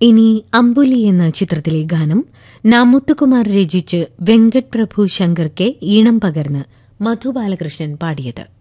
ഇനി അമ്പുലി എന്ന ചിത്രത്തിലെ ഗാനം നാമുത്തുകുമാർ രചിച്ച് വെങ്കട് പ്രഭു ശങ്കർ കെ ഈണം പകർന്ന് മധു ബാലകൃഷ്ണൻ പാടിയത്.